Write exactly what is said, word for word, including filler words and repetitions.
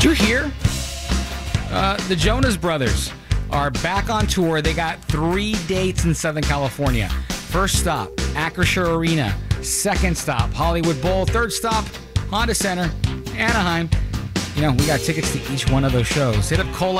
Did you hear? Uh, the Jonas Brothers are back on tour. They got three dates in Southern California. First stop, Acrisure Arena. Second stop, Hollywood Bowl. Third stop, Honda Center, Anaheim. You know, we got tickets to each one of those shows. Hit up Cole